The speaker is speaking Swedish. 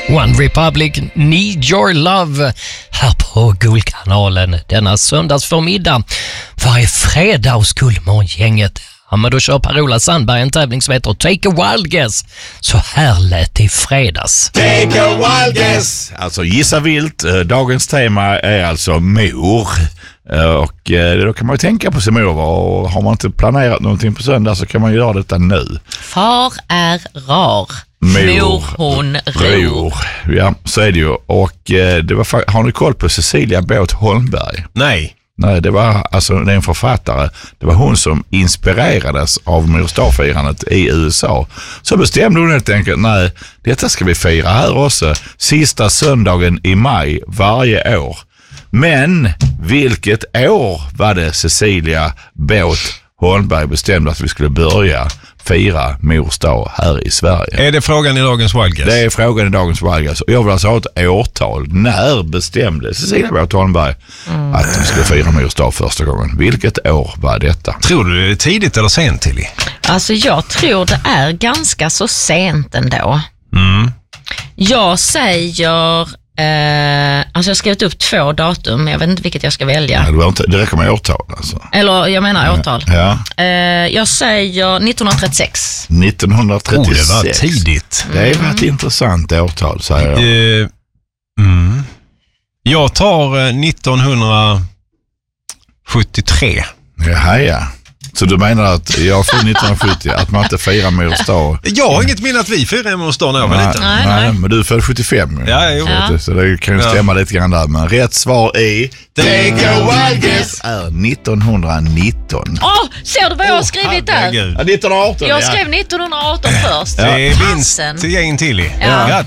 One Republic, Need Your Love här på Guldkanalen denna söndagsförmiddag. Varje fredag hos Guldmorgongänget. Ja, men då kör Per-Ola Sandberg en tävling som heter Take a Wild Guess. Så här lät det i fredags. Take a wild guess! Alltså gissa vilt. Dagens tema är alltså mor. Och då kan man ju tänka på sin mor. Och har man inte planerat någonting på söndag så kan man göra detta nu. Far är rar. Mor hon ror. Ja, så är det ju. Och det var, har ni koll på Cecilia Båth Holmberg? Nej, det är en författare. Det var hon som inspirerades av Mors dag-firandet i USA. Så bestämde hon helt enkelt, nej, detta ska vi fira här också. Sista söndagen i maj varje år. Men vilket år var det Cecilia Båth Holmberg bestämde att vi skulle börja fira Mors dag här i Sverige? är det frågan i dagens Wild Guess? Det är frågan i dagens Wild Guess. Jag vill alltså ha ett årtal. När bestämde Cecilia Båth Holmberg att vi skulle fira Mors dag första gången? Vilket år var detta? Tror du det är tidigt eller sent, Tilly? Alltså jag tror det är ganska så sent ändå. Jag säger... alltså jag har skrivit upp 2 datum, men jag vet inte vilket jag ska välja. Det räcker med årtal alltså. Eller jag menar årtal. Ja. Jag säger 1936. 1936. Det var tidigt. Det var ett intressant årtal, säger jag. Jag tar 1973. Ja. Så du menar att jag får 1970, att man inte firar Mors dag? Jag har inget minne att vi firar Mors dag när jag var liten. Nej. Men du är född 75. Ja, jo. Så det kan ju stämma lite grann där. Men rätt svar är Take a wild guess är 1919. Ser du vad jag har skrivit där? herregud. Ja, 1918. Jag skrev 1918 först. Det är vinst Fasen. till gäng Tilly. Ja.